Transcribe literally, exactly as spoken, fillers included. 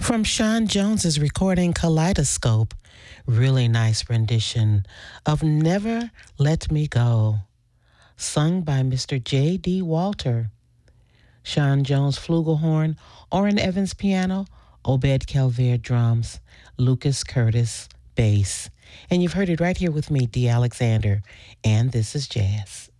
From Sean Jones's recording Kaleidoscope, really nice rendition of Never Let Me Go, sung by Mister J D. Walter. Sean Jones flugelhorn, Orrin Evans piano, Obed Calvaire drums, Lucas Curtis bass. And you've heard it right here with me, Dee Alexander, and this is Jazz.